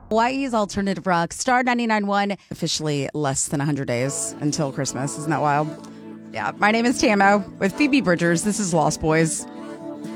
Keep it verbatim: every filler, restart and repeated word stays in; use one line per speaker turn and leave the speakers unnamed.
Hawaii's alternative rock, Star ninety-nine point one, officially less than one hundred days until Christmas. Isn't that wild? Yeah, my name is Tamo with Phoebe Bridgers. This is Lost Boys.